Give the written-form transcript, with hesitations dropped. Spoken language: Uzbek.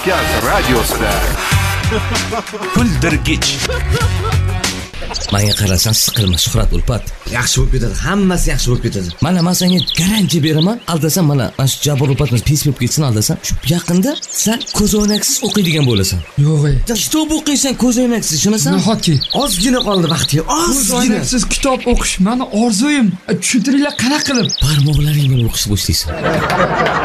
podcast radiosida. Kuldirgich. Menga qarasang siqilma Shuhrat Ulpat. Yaxshi bo'lib ketadi. Hammasi yaxshi bo'lib ketadi. Mana men senga garantiya beraman. Aldasam mana shu Jabr Ulpatimiz pes bo'lib ketsin aldasam. Shu yaqinda sen ko'zoynaksiz o'qiydigan bo'lasan. Yo'q. Kitob o'qiysan ko'zoynaksiz, ishonasan? Nahotki. Ozgina qoldi vaqti. Ozgina. Ko'zoynaksiz kitob o'qish meni orzuyim. Tushuntiringlar qanaqa qilib? Barmoqlaring bilan o'qishni boshlaysan.